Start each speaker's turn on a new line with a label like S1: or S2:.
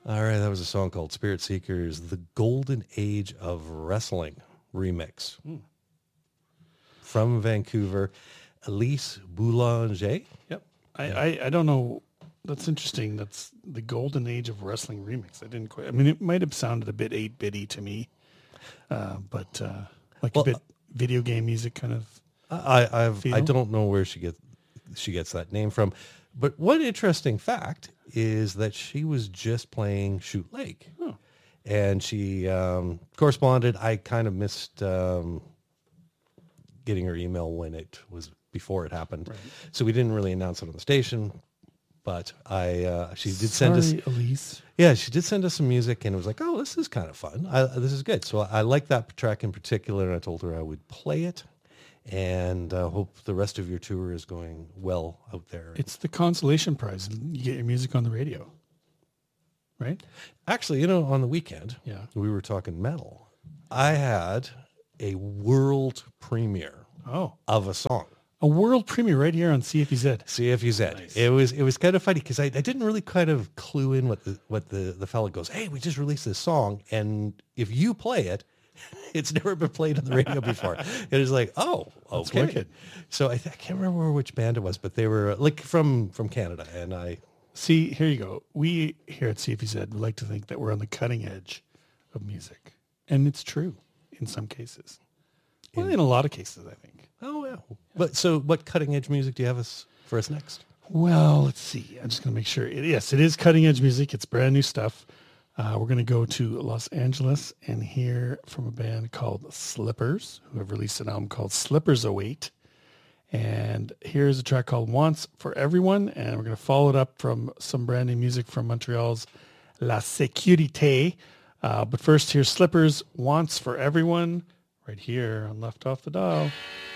S1: All right, that was a song called Spirit Seekers, The Golden Age of Wrestling remix. From Vancouver, Elise Boulanger.
S2: Yep. I don't know. That's interesting. That's the Golden Age of Wrestling remix. I didn't quite. I mean, it might have sounded a bit 8-bitty to me, but a bit video game music kind of.
S1: I don't know where she gets that name from, but one interesting fact is that she was just playing Shoot Lake, and she corresponded. I kind of missed getting her email when it was before it happened, so we didn't really announce it on the station. But she did send us,
S2: Elise.
S1: Yeah, she did send us some music, and it was like, oh, this is kind of fun. This is good. So I like that track in particular, and I told her I would play it, and hope the rest of your tour is going well out there.
S2: It's the consolation prize. You get your music on the radio, right?
S1: Actually, on the weekend, we were talking metal. I had a world premiere of a song.
S2: A world premiere right here on CFUZ.
S1: CFUZ. Nice. It was kind of funny because I didn't really kind of clue in what the fella goes, hey, we just released this song, and if you play it, it's never been played on the radio before. It was like, oh, okay. That's wicked. So I can't remember which band it was, but they were like from Canada, and I
S2: see. Here you go. We here at CFUZ like to think that we're on the cutting edge of music, and it's true in some cases. Well, in a lot of cases, I think.
S1: Oh, yeah. But so what cutting edge music do you have for us next?
S2: Well, let's see. I'm just going to make sure. Yes, it is cutting edge music. It's brand new stuff. We're going to go to Los Angeles and hear from a band called Slippers, who have released an album called Slippers Await. And here's a track called Wants for Everyone. And we're going to follow it up from some brand new music from Montreal's La Sécurité. But first, here's Slippers, Wants for Everyone, right here on Left Off the Dial.